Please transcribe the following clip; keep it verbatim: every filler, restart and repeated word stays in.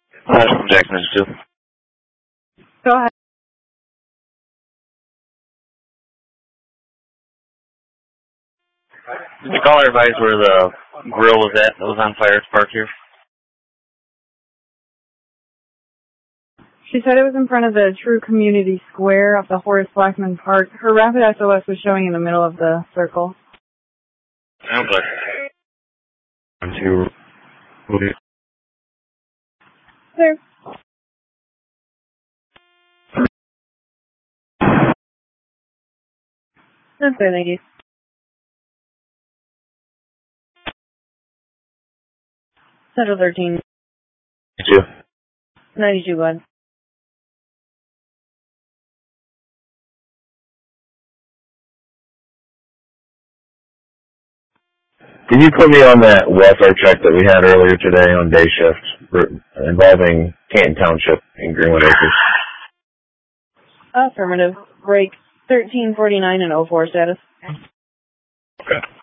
Uh, from Jackson too. Go ahead. Did the caller advise where the grill was at that was on fire at Spark here? She said it was in front of the True Community Square of the Horace Blackman Park. Her rapid S O S was showing in the middle of the circle. Oh, but... I'm too... There. That's there, ladies. Central thirteen. ninety-two. ninety-two, bud. Can you put me on that welfare check that we had earlier today on day shift involving Canton Township and Greenwood Acres? Affirmative. Break thirteen forty-nine and oh four status. Okay.